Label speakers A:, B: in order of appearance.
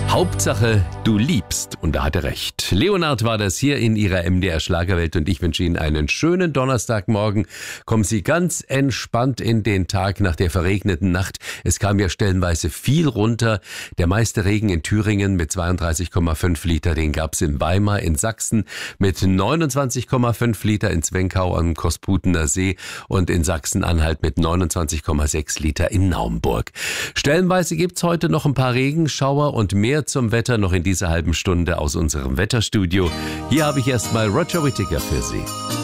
A: Hauptsache, du liebst. Und da hat er recht. Leonard war das hier in ihrer MDR-Schlagerwelt und ich wünsche Ihnen einen schönen Donnerstagmorgen. Kommen Sie ganz entspannt in den Tag nach der verregneten Nacht. Es kam ja stellenweise viel runter. Der meiste Regen in Thüringen mit 32,5 Liter, den gab es in Weimar in Sachsen mit 29,5 Liter, in Zwenkau am Kosputener See und in Sachsen-Anhalt mit 29,6 Liter in Naumburg. Stellenweise gibt's heute noch ein paar Regenschauer und mehr zum Wetter noch in dieser halben Stunde aus unserem Wetterstudio. Hier habe ich erstmal Roger Whittaker für Sie.